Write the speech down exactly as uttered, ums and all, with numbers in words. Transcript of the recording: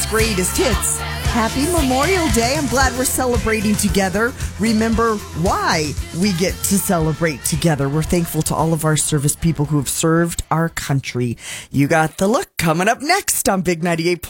nineties greatest hits. Happy Memorial Day. I'm glad we're celebrating together. Remember why we get to celebrate together. We're thankful to all of our service people who have served our country. You got the look coming up next on Big ninety-eight.